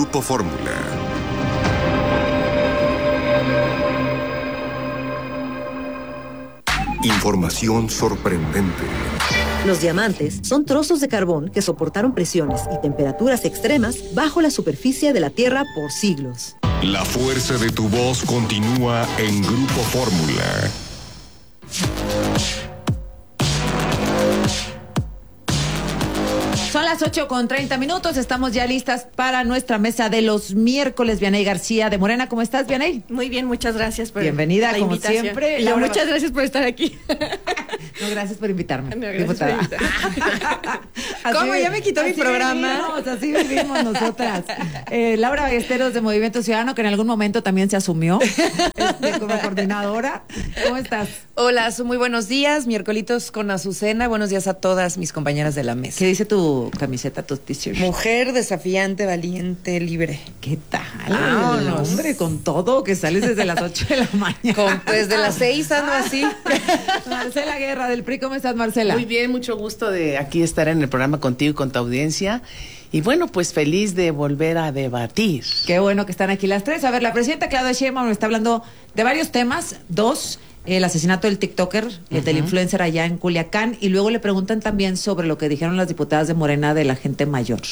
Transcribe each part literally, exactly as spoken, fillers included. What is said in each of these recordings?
Grupo Fórmula. Información sorprendente. Los diamantes son trozos de carbón que soportaron presiones y temperaturas extremas bajo la superficie de la Tierra por siglos. La fuerza de tu voz continúa en Grupo Fórmula. Son las ocho con treinta minutos, estamos ya listas para nuestra mesa de los miércoles. Vianey García de Morena, ¿cómo estás, Vianey? Muy bien, muchas gracias por Bienvenida, la como invitación. siempre. Y Laura... muchas gracias por estar aquí. No, gracias por invitarme, no, diputada. por invitar. ¿Cómo? ¿Ya me quitó mi programa? Vivimos, así vivimos nosotras. Eh, Laura Ballesteros de Movimiento Ciudadano, que en algún momento también se asumió este, como coordinadora. ¿Cómo estás? Hola, muy buenos días, miércolitos con Azucena. Buenos días a todas mis compañeras de la mesa. ¿Qué dice tu camiseta, tu t-shirt? Mujer desafiante, valiente, libre. ¿Qué tal? Ah, no, hombre, con todo, que sales desde las ocho de la mañana. Con, pues de las seis ando así. Marcela Guerra del P R I, ¿cómo estás, Marcela? Muy bien, mucho gusto de aquí estar en el programa contigo y con tu audiencia. Y bueno, pues feliz de volver a debatir. Qué bueno que están aquí las tres. A ver, la presidenta Claudia Sheinbaum me está hablando de varios temas. Dos, el asesinato del TikToker, uh-huh. el del influencer allá en Culiacán. Y luego le preguntan también sobre lo que dijeron las diputadas de Morena de la gente mayor.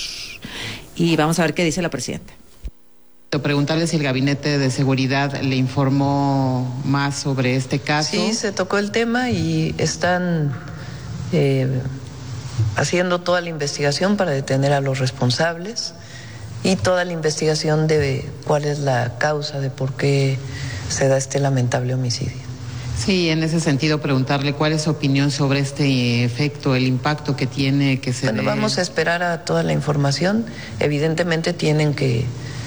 Y vamos a ver qué dice la presidenta. Preguntarle si el Gabinete de Seguridad le informó más sobre este caso. Sí, se tocó el tema y están eh, haciendo toda la investigación para detener a los responsables y toda la investigación de cuál es la causa de por qué se da este lamentable homicidio. Sí, en ese sentido preguntarle cuál es su opinión sobre este efecto, el impacto que tiene que se Bueno, dé... vamos a esperar a toda la información. Evidentemente tienen que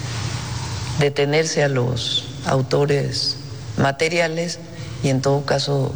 detenerse a los autores materiales y en todo caso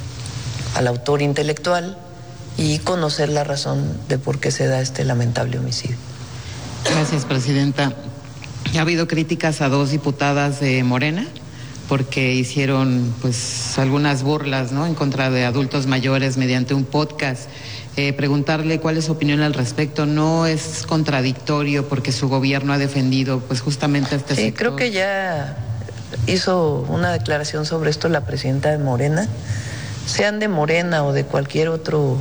al autor intelectual y conocer la razón de por qué se da este lamentable homicidio. Gracias, presidenta. Ha habido críticas a dos diputadas de Morena porque hicieron pues algunas burlas, ¿no?, en contra de adultos mayores mediante un podcast. Eh, preguntarle cuál es su opinión al respecto. No es contradictorio porque su gobierno ha defendido pues justamente este sí, sector. Creo que ya hizo una declaración sobre esto la presidenta de Morena. Sean de Morena o de cualquier otro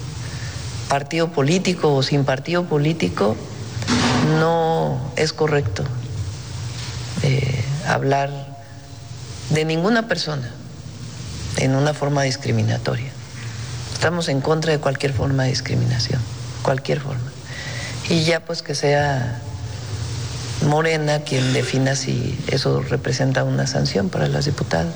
partido político o sin partido político, no es correcto eh, hablar de ninguna persona en una forma discriminatoria. Estamos en contra de cualquier forma de discriminación, cualquier forma. Y ya pues que sea Morena quien defina si eso representa una sanción para las diputadas.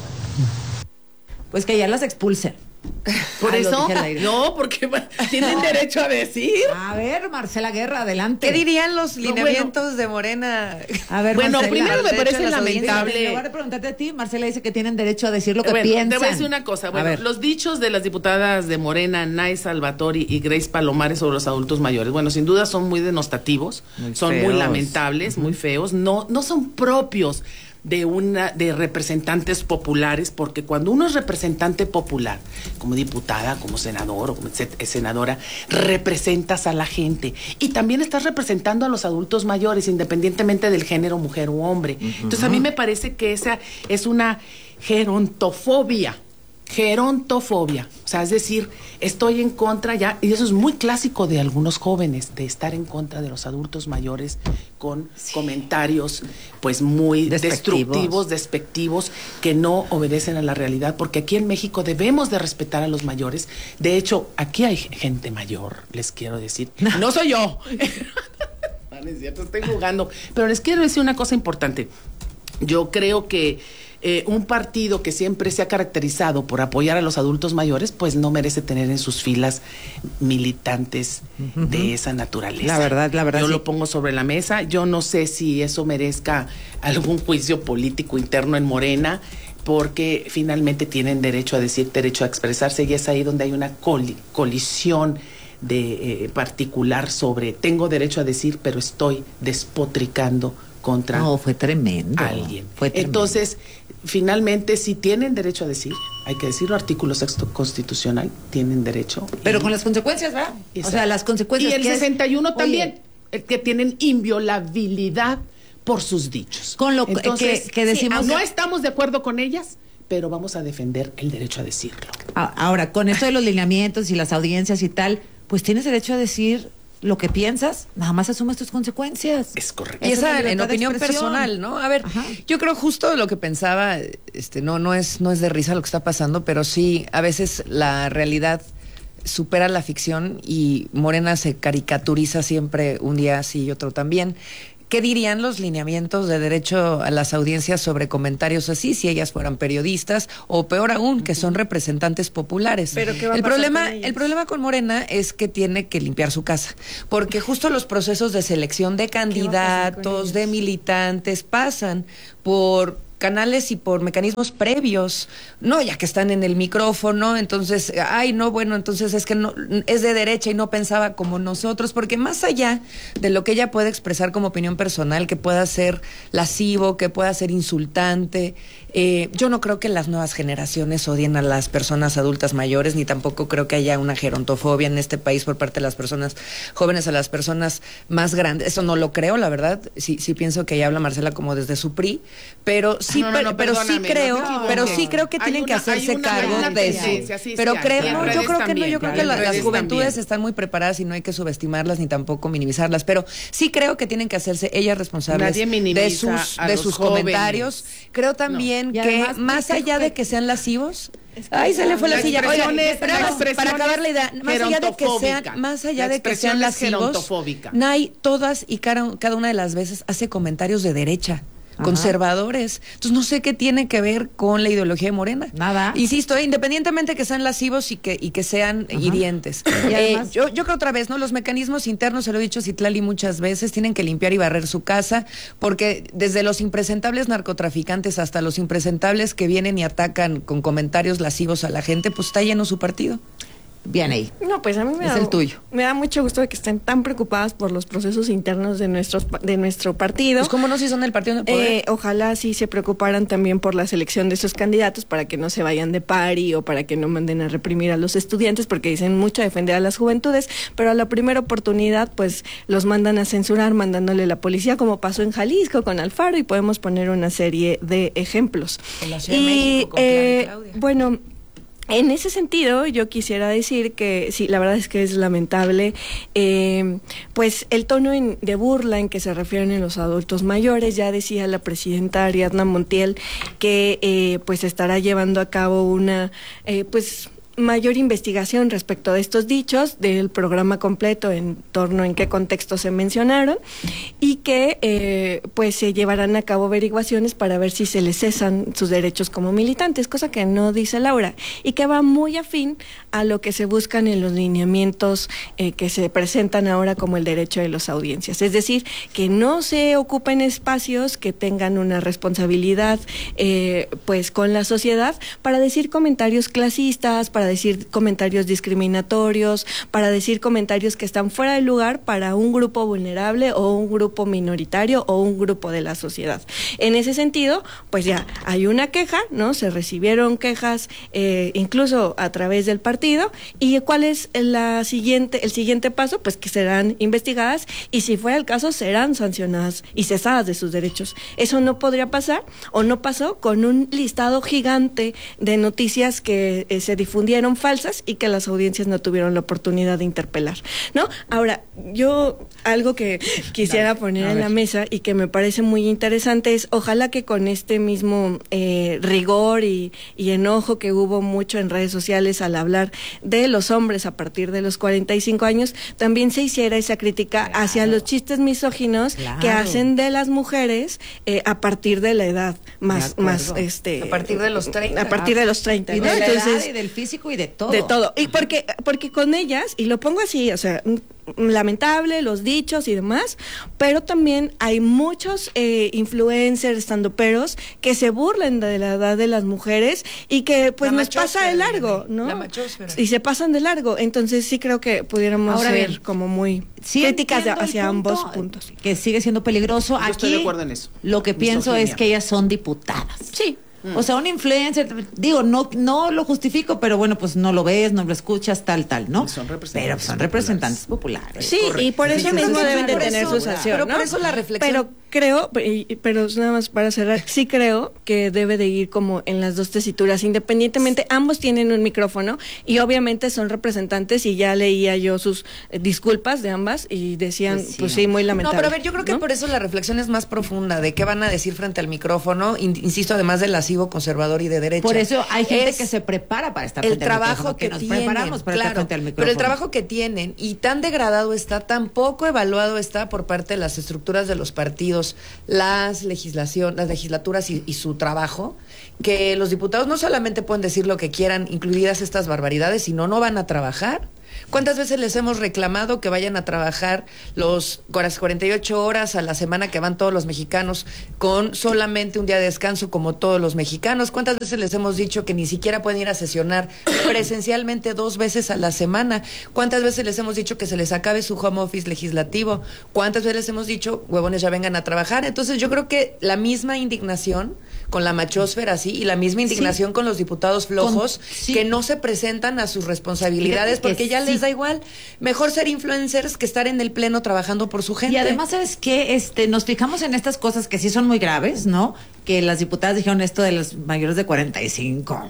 Pues que ya las expulsen. Por ah, eso, no, porque tienen derecho a decir. A ver, Marcela Guerra, adelante. ¿Qué dirían los lineamientos no, bueno, de Morena? A ver, bueno, Marcela, primero me parece lamentable. En lugar de preguntarte a ti, Marcela dice que tienen derecho a decir lo que bueno, piensan. Te voy a decir una cosa. Bueno, los dichos de las diputadas de Morena, Nay Salvatori y Grace Palomares sobre los adultos mayores, bueno, sin duda son muy denostativos, muy son feos. Muy lamentables, uh-huh. muy feos, no, no son propios de una de representantes populares, porque cuando uno es representante popular, como diputada, como senador o como senadora, representas a la gente y también estás representando a los adultos mayores, independientemente del género, mujer u hombre. Uh-huh. Entonces a mí me parece que esa es una gerontofobia. Gerontofobia, o sea, es decir, estoy en contra ya, y eso es muy clásico de algunos jóvenes, de estar en contra de los adultos mayores con sí. comentarios pues muy despectivos. destructivos, despectivos, que no obedecen a la realidad, porque aquí en México debemos de respetar a los mayores. De hecho, aquí hay gente mayor, les quiero decir, no, no soy yo, no es cierto, estoy jugando, pero les quiero decir una cosa importante. Yo creo que Eh, un partido que siempre se ha caracterizado por apoyar a los adultos mayores, pues no merece tener en sus filas militantes uh-huh. de esa naturaleza. La verdad, la verdad. Yo sí. lo pongo sobre la mesa. Yo no sé si eso merezca algún juicio político interno en Morena, porque finalmente tienen derecho a decir, derecho a expresarse, y es ahí donde hay una col- colisión de eh, particular sobre tengo derecho a decir, pero estoy despotricando contra no, fue tremendo. alguien. Fue tremendo. Entonces, finalmente, si tienen derecho a decir, hay que decirlo, artículo sexto constitucional, tienen derecho. Pero y, con las consecuencias, ¿verdad? Exacto. O sea, las consecuencias. Y el que sesenta y uno es, también, oye, el que tienen inviolabilidad por sus dichos. Con lo Entonces, que, que decimos... Sí, no estamos de acuerdo con ellas, pero vamos a defender el derecho a decirlo. Ahora, con esto de los lineamientos y las audiencias y tal, pues tienes derecho a decir lo que piensas, nada más asumes tus consecuencias. Es correcto. Y esa, esa en opinión personal, ¿no? A ver, Ajá. yo creo justo lo que pensaba, este, no, no es, no es de risa lo que está pasando, pero sí, a veces la realidad supera la ficción y Morena se caricaturiza siempre un día así y otro también. ¿Qué dirían los lineamientos de derecho a las audiencias sobre comentarios así si ellas fueran periodistas o peor aún, que son representantes populares? Pero ¿qué va a el pasar problema, con ellas? el problema con Morena es que tiene que limpiar su casa, porque justo los procesos de selección de candidatos, de militantes pasan por canales y por mecanismos previos, no ya que están en el micrófono, entonces, ay, no, bueno, entonces es que no es de derecha y no pensaba como nosotros, porque más allá de lo que ella puede expresar como opinión personal, que pueda ser lascivo, que pueda ser insultante, eh, yo no creo que las nuevas generaciones odien a las personas adultas mayores, ni tampoco creo que haya una gerontofobia en este país por parte de las personas jóvenes a las personas más grandes. Eso no lo creo, la verdad. Sí, sí pienso que ella habla Marcela como desde su P R I, pero sí, no, no, no, pero, pero sí creo, no pero sí creo que hay tienen una, que hacerse una, cargo una de eso. Sí, pero sí, creo, yo creo que no, yo creo claro, que la, las juventudes también. están muy preparadas y no hay que subestimarlas ni tampoco minimizarlas, pero sí creo que tienen que hacerse ellas responsables de sus de sus jóvenes. comentarios. Creo también no. que además, más allá de que sean lascivos, es que ay, se le fue la, la silla. Oiga, pero para acabar la idea, más allá de que sean, más allá de que sean lascivos, Nay todas y cada, cada una de las veces hace comentarios de derecha. Ajá. Conservadores. Entonces no sé qué tiene que ver con la ideología de Morena. Nada. Insisto, eh, independientemente que sean lascivos y que y que sean Ajá. hirientes. Y además, eh, yo, yo creo otra vez, ¿no? Los mecanismos internos, se lo he dicho a Citlali muchas veces, tienen que limpiar y barrer su casa, porque desde los impresentables narcotraficantes hasta los impresentables que vienen y atacan con comentarios lascivos a la gente, pues está lleno su partido. Bien ahí. No, pues a mí me es da, el tuyo. Me da mucho gusto de que estén tan preocupadas por los procesos internos de nuestros de nuestro partido. Pues cómo no, si son el partido de poder. Eh, ojalá sí se preocuparan también por la selección de esos candidatos para que no se vayan de pari o para que no manden a reprimir a los estudiantes, porque dicen mucho defender a las juventudes, pero a la primera oportunidad pues los mandan a censurar mandándole la policía, como pasó en Jalisco con Alfaro, y podemos poner una serie de ejemplos. En la Ciudad de México con eh, Clara y Claudia. Bueno, en ese sentido, yo quisiera decir que sí, la verdad es que es lamentable, eh, pues el tono en, de burla en que se refieren los adultos mayores. Ya decía la presidenta Ariadna Montiel que eh, pues estará llevando a cabo una, eh, pues mayor investigación respecto de estos dichos, del programa completo en torno en qué contexto se mencionaron, y que eh, pues se llevarán a cabo averiguaciones para ver si se les cesan sus derechos como militantes, cosa que no dice Laura, y que va muy afín a lo que se buscan en los lineamientos eh, que se presentan ahora como el derecho de las audiencias, es decir, que no se ocupen espacios que tengan una responsabilidad eh, pues con la sociedad para decir comentarios clasistas, para decir comentarios discriminatorios, para decir comentarios que están fuera de lugar para un grupo vulnerable o un grupo minoritario o un grupo de la sociedad. En ese sentido, pues ya hay una queja, ¿no? Se recibieron quejas eh, incluso a través del partido, y ¿cuál es la siguiente, el siguiente paso? Pues que serán investigadas y, si fuera el caso, serán sancionadas y cesadas de sus derechos. Eso no podría pasar, o no pasó, con un listado gigante de noticias que eh, se difundieron falsas y que las audiencias no tuvieron la oportunidad de interpelar, ¿no? Ahora, yo algo que quisiera Dale, poner en la mesa y que me parece muy interesante es, ojalá que con este mismo eh, rigor y, y enojo que hubo mucho en redes sociales al hablar de los hombres a partir de los cuarenta y cinco años, también se hiciera esa crítica claro. hacia los chistes misóginos claro. que hacen de las mujeres eh, a partir de la edad más, más este a partir de los treinta, a partir de los treinta, y ¿no? de la Entonces, edad y del físico y de todo. De todo. Y porque, porque con ellas, y lo pongo así, o sea, lamentable, los dichos y demás, pero también hay muchos eh, influencers, estandoperos, que se burlan de la edad de las mujeres y que pues la nos pasa de largo, ¿no? La machósfera. Y se pasan de largo. Entonces sí creo que pudiéramos Ahora ser bien, como muy sí críticas de, hacia punto, ambos puntos. Que sigue siendo peligroso. Yo Aquí estoy de acuerdo en eso. Lo que Misoginia. pienso es que ellas son diputadas. Sí. Mm. O sea, un influencer, digo, no no lo justifico, pero bueno, pues no lo ves, no lo escuchas, tal, tal, ¿no? Son representantes pero son representantes populares. Sí, correcto. Y por eso sí, mismo deben de tener su sanción, Pero ¿no? por eso la reflexión. Pero creo, pero nada más para cerrar, sí creo que debe de ir como en las dos tesituras, independientemente, ambos tienen un micrófono y obviamente son representantes y ya leía yo sus eh, disculpas de ambas y decían, pues sí, pues sí, muy lamentable. No, pero a ver, yo creo que ¿no? por eso la reflexión es más profunda, de qué van a decir frente al micrófono, insisto, además del lascivo conservador y de derecha. Por eso hay gente es que se prepara para estar el frente trabajo al micrófono, que, que nos tienen, preparamos para claro, estar frente al micrófono. pero el trabajo que tienen y tan degradado está, tan poco evaluado está por parte de las estructuras de los partidos, las legislación, las legislaturas y, y su trabajo, que los diputados no solamente pueden decir lo que quieran, incluidas estas barbaridades, sino no van a trabajar. ¿Cuántas veces les hemos reclamado que vayan a trabajar los cuarenta y ocho horas a la semana que van todos los mexicanos con solamente un día de descanso como todos los mexicanos? ¿Cuántas veces les hemos dicho que ni siquiera pueden ir a sesionar presencialmente dos veces a la semana? ¿Cuántas veces les hemos dicho que se les acabe su home office legislativo? ¿Cuántas veces les hemos dicho, huevones, ya vengan a trabajar? Entonces yo creo que la misma indignación con la machósfera, sí, y la misma indignación sí. con los diputados flojos con, sí. que no se presentan a sus responsabilidades porque ya les sí. da igual. Mejor ser influencers que estar en el pleno trabajando por su gente. Y además, ¿sabes qué? Este, nos fijamos en estas cosas que sí son muy graves, ¿no? Que las diputadas dijeron esto de los mayores de cuarenta y cinco.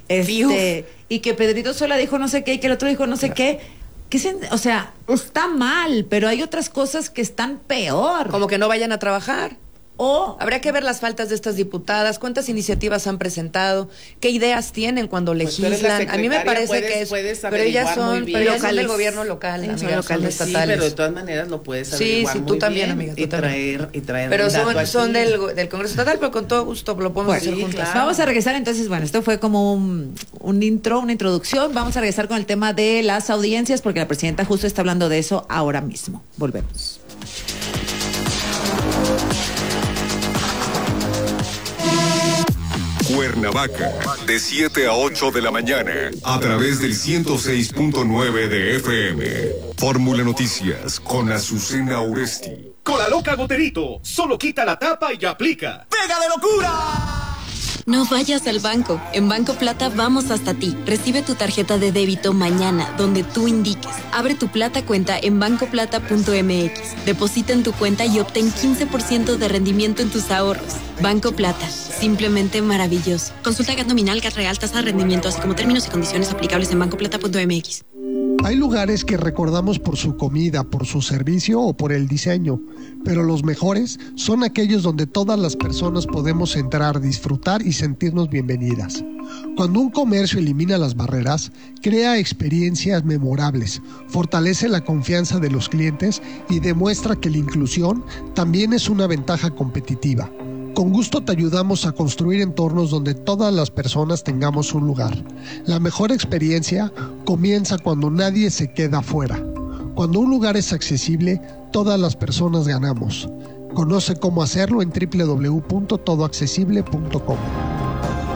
Este, y que Pedrito Sola dijo no sé qué y que el otro dijo no sé qué. ¿Qué se, o sea, está mal, pero hay otras cosas que están peor. Como que no vayan a trabajar. O habría que ver las faltas de estas diputadas, cuántas iniciativas han presentado, qué ideas tienen cuando pues legislan. A mí me parece puedes, que es, puedes pero ellas son, pero ellas son del gobierno local, sí, amiga, son locales, son estatales. Sí, pero de todas maneras lo puedes averiguar sí, sí, muy tú también, bien amiga, tú y también. traer y traer. Pero son, son del, del Congreso Estatal, pero con todo gusto lo podemos pues, hacer sí, juntas. Claro. Vamos a regresar entonces, bueno, esto fue como un, un intro, una introducción. Vamos a regresar con el tema de las audiencias porque la presidenta justo está hablando de eso ahora mismo. Volvemos. Cuernavaca, de siete a ocho de la mañana, a través del ciento seis punto nueve de F M. Fórmula Noticias, con Azucena Oresti. Con la loca Goterito, solo quita la tapa y aplica. ¡Pega de locura! No vayas al banco. En Banco Plata vamos hasta ti. Recibe tu tarjeta de débito mañana, donde tú indiques. Abre tu Plata cuenta en banco plata punto m x. Deposita en tu cuenta y obtén quince por ciento de rendimiento en tus ahorros. Banco Plata. Simplemente maravilloso. Consulta G A T nominal, G A T real, tasa de rendimiento, así como términos y condiciones aplicables en banco plata punto m x. Hay lugares que recordamos por su comida, por su servicio o por el diseño, pero los mejores son aquellos donde todas las personas podemos entrar, disfrutar y sentirnos bienvenidas. Cuando un comercio elimina las barreras, crea experiencias memorables, fortalece la confianza de los clientes y demuestra que la inclusión también es una ventaja competitiva. Con gusto te ayudamos a construir entornos donde todas las personas tengamos un lugar. La mejor experiencia comienza cuando nadie se queda fuera. Cuando un lugar es accesible, todas las personas ganamos. Conoce cómo hacerlo en doble u doble u doble u punto todo accesible punto com.